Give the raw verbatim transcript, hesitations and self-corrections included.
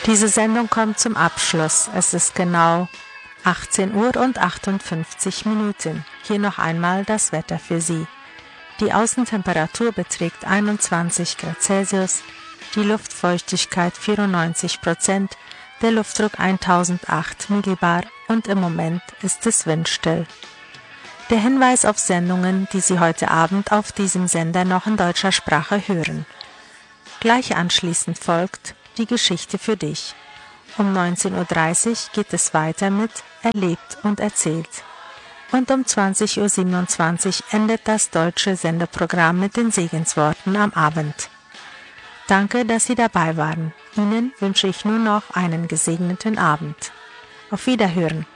Diese Sendung kommt zum Abschluss. Es ist genau achtzehn Uhr und achtundfünfzig Minuten. Hier noch einmal das Wetter für Sie. Die Außentemperatur beträgt einundzwanzig Grad Celsius, die Luftfeuchtigkeit vierundneunzig Prozent, der Luftdruck tausendacht Millibar und im Moment ist es windstill. Der Hinweis auf Sendungen, die Sie heute Abend auf diesem Sender noch in deutscher Sprache hören. Gleich anschließend folgt die Geschichte für dich. Um neunzehn Uhr dreißig geht es weiter mit Erlebt und erzählt. Und um zwanzig Uhr siebenundzwanzig endet das deutsche Sendeprogramm mit den Segensworten am Abend. Danke, dass Sie dabei waren. Ihnen wünsche ich nur noch einen gesegneten Abend. Auf Wiederhören.